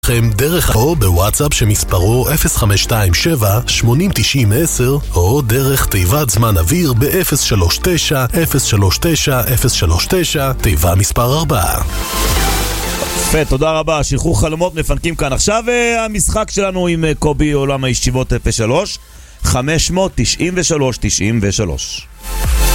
דרך או בוואטסאפ שמספרו 0527-8090-10 או דרך תיבת זמן אוויר ב-039-039-039 תיבה מספר 4. יפה, תודה רבה. שחרור חלומות מפנקים כאן. עכשיו המשחק שלנו עם קובי עולם הישיבות 03 593 93